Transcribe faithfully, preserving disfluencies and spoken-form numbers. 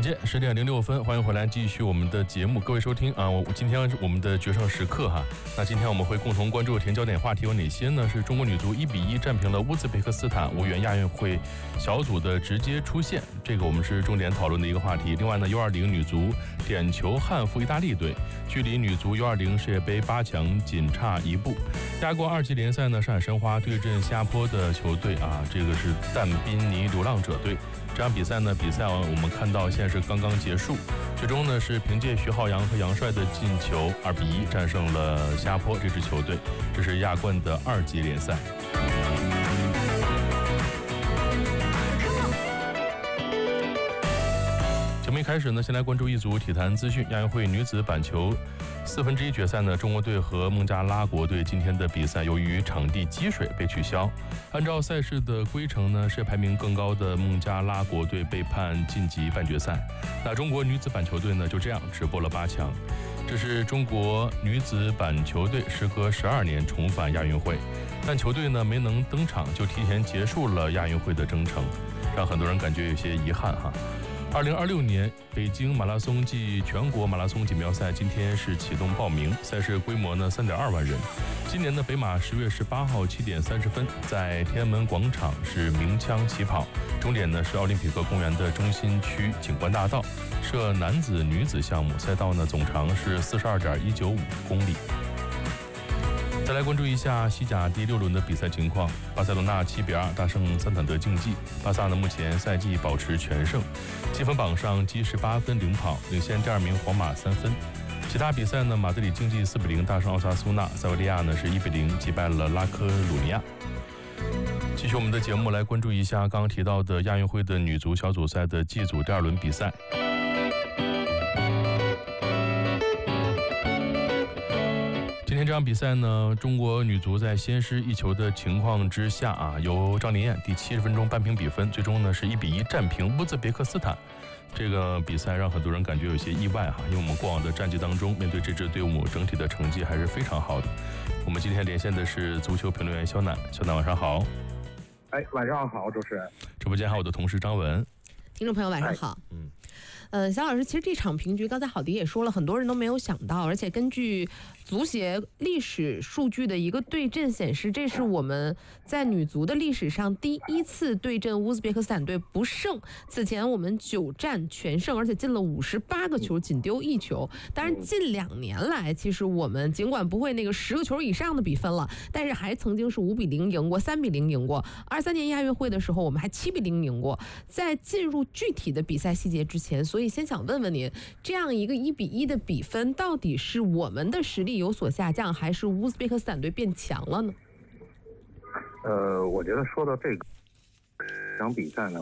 间十点零六分，欢迎回来继续我们的节目。各位收听啊，我今天我们的决胜时刻哈。那今天我们会共同关注甜焦点话题有哪些呢？是中国女足一比一战平了乌兹别克斯坦，无缘亚运会小组的直接出线，这个我们是重点讨论的一个话题。另外呢 ，U 二零 女足点球憾负意大利队，距离女足 U 二零 世界杯八强仅差一步。亚冠二级联赛呢，上海申花对阵下坡的球队啊，这个是但宾尼流浪者队。这场比赛呢，比赛我们看到现在是刚刚结束，最终呢是凭借徐浩洋和杨帅的进球，二比一战胜了下坡这支球队。这是亚冠的二级联赛。节目一开始呢，先来关注一组体坛资讯。亚运会女子板球四分之一决赛呢，中国队和孟加拉国队今天的比赛由于场地积水被取消。按照赛事的规程呢，世界排名更高的孟加拉国队被判晋级半决赛。那中国女子板球队呢，就这样直播了八强。这是中国女子板球队时隔十二年重返亚运会，但球队呢没能登场，就提前结束了亚运会的征程，让很多人感觉有些遗憾哈。二零二六年北京马拉松暨全国马拉松锦标赛今天是启动报名，赛事规模呢三点二万人。今年的北马十月十八号七点三十分在天安门广场是鸣枪起跑，终点呢是奥林匹克公园的中心区景观大道，设男子女子项目，赛道呢总长是四十二点一九五公里。再来关注一下西甲第六轮的比赛情况，巴塞罗那七比二大胜桑坦德竞技，巴萨呢目前赛季保持全胜，积分榜上积十八分领跑，领先第二名皇马三分。其他比赛呢，马德里竞技四比零大胜奥萨苏纳，塞维利亚呢是一比零击败了拉科鲁尼亚。继续我们的节目，来关注一下刚刚提到的亚运会的女足小组赛的 G 组第二轮比赛。今天这场比赛呢，中国女足在先失一球的情况之下啊，由张琳艳第七十分钟扳平比分，最终呢是一比一战平乌兹别克斯坦。这个比赛让很多人感觉有些意外哈，因为我们过往的战绩当中，面对这支队伍整体的成绩还是非常好的。我们今天连线的是足球评论员肖楠，肖楠晚上好。 哎，晚上好，主持人。 直播间还有我的同事张文。 听众朋友晚上好。嗯。呃，肖老师，其实这场平局，刚才郝迪也说了，很多人都没有想到，而且根据足协历史数据的一个对阵显示，这是我们在女足的历史上第一次对阵乌兹别克斯坦队不胜。此前我们九战全胜，而且进了五十八个球，仅丢一球。当然，近两年来，其实我们尽管不会那个十个球以上的比分了，但是还曾经是五比零赢过，三比零赢过。二三年亚运会的时候，我们还七比零赢过。在进入具体的比赛细节之前，所以先想问问您，这样一个一比一的比分，到底是我们的实力有所下降，还是乌兹别克斯坦队变强了呢？ 呃，我觉得说到这个这场比赛呢，